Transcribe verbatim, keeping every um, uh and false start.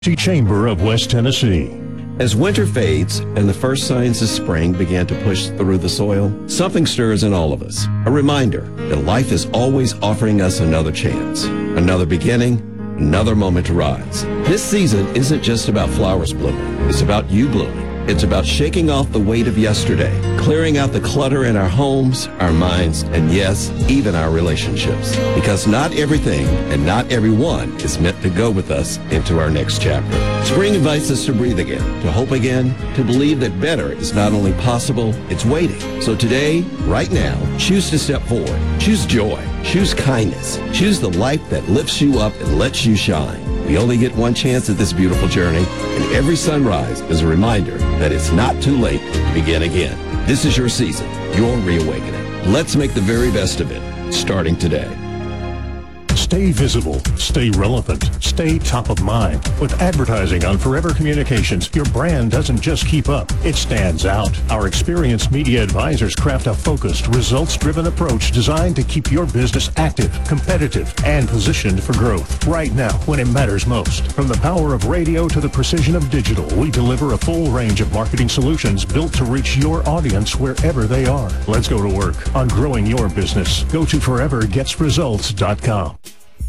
Chamber of West Tennessee. As winter fades and the first signs of spring begin to push through the soil, something stirs in all of us. A reminder that life is always offering us another chance, another beginning, another moment to rise. This season isn't just about flowers blooming. It's about you blooming. It's about shaking off the weight of yesterday, clearing out the clutter in our homes, our minds, and yes, even our relationships. Because not everything and not everyone is meant to go with us into our next chapter. Spring invites us to breathe again, to hope again, to believe that better is not only possible, it's waiting. So today, right now, choose to step forward. Choose joy. Choose kindness. Choose the life that lifts you up and lets you shine. We only get one chance at this beautiful journey, and every sunrise is a reminder that it's not too late to begin again. This is your season, your reawakening. Let's make the very best of it, starting today. Stay visible, stay relevant, stay top of mind. With advertising on Forever Communications, your brand doesn't just keep up, it stands out. Our experienced media advisors craft a focused, results-driven approach designed to keep your business active, competitive, and positioned for growth. Right now, when it matters most. From the power of radio to the precision of digital, we deliver a full range of marketing solutions built to reach your audience wherever they are. Let's go to work on growing your business. Go to forever gets results dot com.